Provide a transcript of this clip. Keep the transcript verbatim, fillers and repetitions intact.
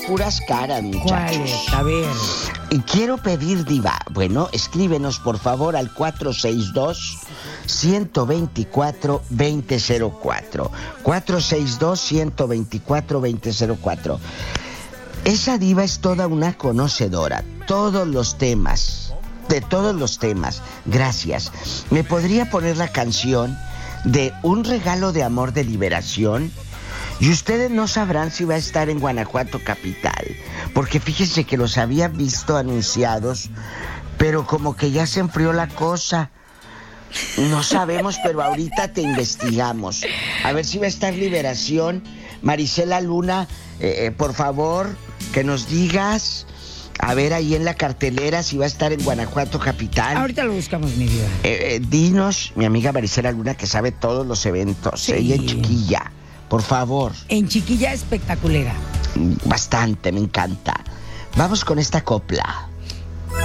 puras caras, muchachos. ¿Cuál es? A ver. Y quiero pedir, diva, bueno, escríbenos por favor al cuatro seis dos, uno dos cuatro, dos cero cero cuatro. cuatro seis dos, uno dos cuatro, dos cero cero cuatro. Esa diva es toda una conocedora, todos los temas, de todos los temas. Gracias. ¿Me podría poner la canción de Un regalo de amor de liberación? Y ustedes no sabrán si va a estar en Guanajuato capital, porque fíjense que los había visto anunciados, pero como que ya se enfrió la cosa. No sabemos, pero ahorita te investigamos. A ver si va a estar Liberación. Marisela Luna, eh, eh, por favor, que nos digas, a ver ahí en la cartelera si va a estar en Guanajuato capital. Ahorita lo buscamos, mi vida. Eh, eh, dinos, mi amiga Marisela Luna, que sabe todos los eventos. Sí. Ella en Chiquilla, por favor. En Chiquilla espectaculera. Bastante, me encanta. Vamos con esta copla.